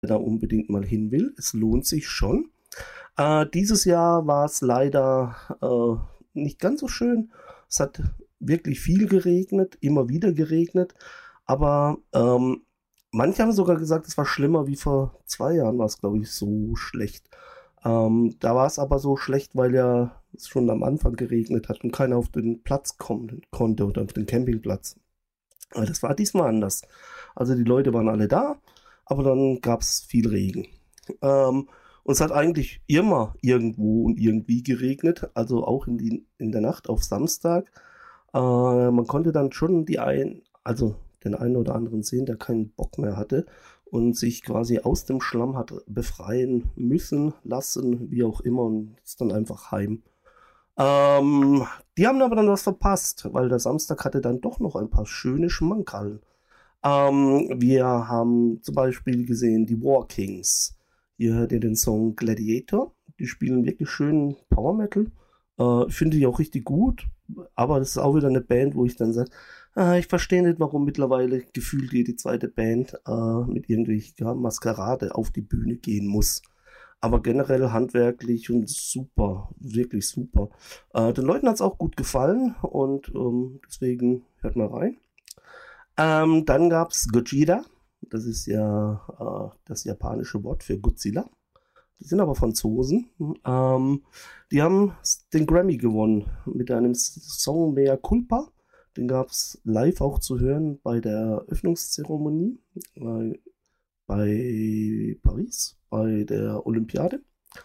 da unbedingt mal hin will. Es lohnt sich schon. Dieses Jahr war es leider nicht ganz so schön. Es hat wirklich viel geregnet, immer wieder geregnet. Aber manche haben sogar gesagt, es war schlimmer wie vor 2 Jahren, war es, glaube ich, so schlecht. Da war es aber so schlecht, weil ja es schon am Anfang geregnet hat und keiner auf den Platz kommen konnte oder auf den Campingplatz. Aber das war diesmal anders. Also die Leute waren alle da, aber dann gab es viel Regen. Und es hat eigentlich immer irgendwo und irgendwie geregnet, also auch in der Nacht auf Samstag. Man konnte dann schon also den einen oder anderen sehen, der keinen Bock mehr hatte und sich quasi aus dem Schlamm hat befreien müssen, lassen, wie auch immer, und ist dann einfach heim. Die haben aber dann was verpasst, weil der Samstag hatte dann doch noch ein paar schöne Schmankerl. Wir haben zum Beispiel gesehen die War Kings. Hier hört ihr den Song Gladiator. Die spielen wirklich schön Power Metal. Finde ich auch richtig gut. Aber das ist auch wieder eine Band, wo ich dann sage, ich verstehe nicht, warum mittlerweile gefühlt jede zweite Band mit irgendwelcher Maskerade auf die Bühne gehen muss. Aber generell handwerklich und super, wirklich super. Den Leuten hat es auch gut gefallen und deswegen hört mal rein. Dann gab es Gojira. Das ist ja das japanische Wort für Godzilla. Die sind aber Franzosen. Die haben den Grammy gewonnen mit einem Song Mea Culpa. Den gab es live auch zu hören bei der Öffnungszeremonie bei Paris, bei der Olympiade.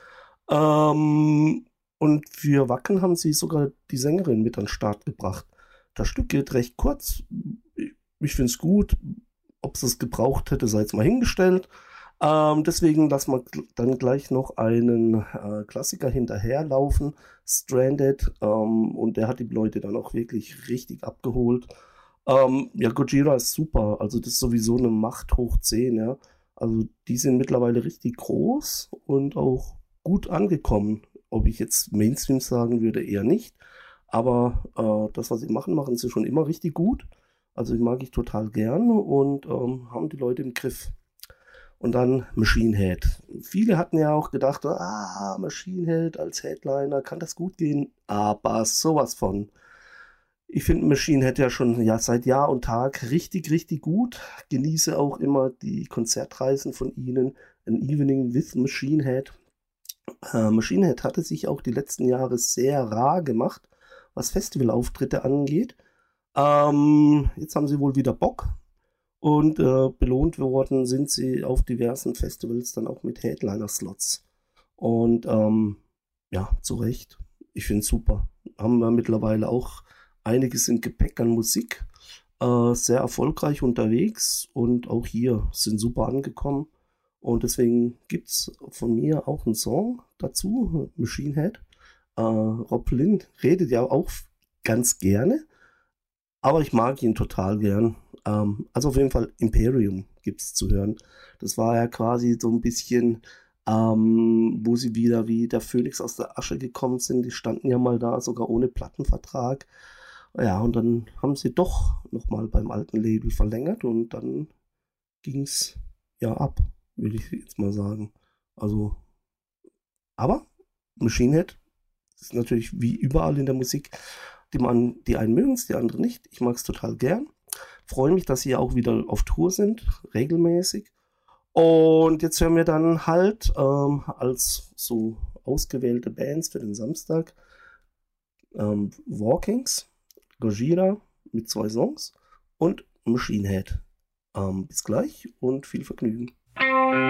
Und für Wacken haben sie sogar die Sängerin mit an den Start gebracht. Das Stück geht recht kurz. Ich finde es gut. Ob es es gebraucht hätte, sei jetzt mal hingestellt. Deswegen lassen wir dann gleich noch einen Klassiker hinterherlaufen, Stranded, und der hat die Leute dann auch wirklich richtig abgeholt. Ja, Gojira ist super, also das ist sowieso eine Macht hoch 10, ja. Also die sind mittlerweile richtig groß und auch gut angekommen. Ob ich jetzt Mainstream sagen würde, eher nicht. Aber das, was sie machen, machen sie schon immer richtig gut. Also die mag ich total gern und haben die Leute im Griff. Und dann Machine Head. Viele hatten ja auch gedacht, Machine Head als Headliner, kann das gut gehen? Aber sowas von. Ich finde Machine Head ja schon seit Jahr und Tag richtig, richtig gut. Genieße auch immer die Konzertreisen von ihnen. An Evening with Machine Head. Machine Head hatte sich auch die letzten Jahre sehr rar gemacht, was Festivalauftritte angeht. Jetzt haben sie wohl wieder Bock. Und belohnt worden sind sie auf diversen Festivals dann auch mit Headliner-Slots. Und ja, zu Recht. Ich finde es super. Haben wir mittlerweile auch einiges im Gepäck an Musik. Sehr erfolgreich unterwegs und auch hier sind super angekommen. Und deswegen gibt es von mir auch einen Song dazu, Machine Head. Rob Lynn redet ja auch ganz gerne, aber ich mag ihn total gern. Also auf jeden Fall Imperium gibt es zu hören. Das war ja quasi so ein bisschen, wo sie wieder wie der Phönix aus der Asche gekommen sind. Die standen ja mal da, sogar ohne Plattenvertrag. Ja, und dann haben sie doch nochmal beim alten Label verlängert und dann ging es ja ab, würde ich jetzt mal sagen. Also, aber Machine Head ist natürlich wie überall in der Musik. Die einen mögen es, die anderen nicht. Ich mag es total gern. Freue mich, dass sie auch wieder auf Tour sind, regelmäßig. Und jetzt hören wir dann halt als so ausgewählte Bands für den Samstag Walkings, Gojira mit 2 Songs und Machine Head. Bis gleich und viel Vergnügen.